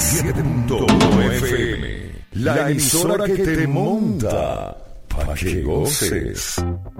97.1 FM, la emisora que te monta pa' que goces.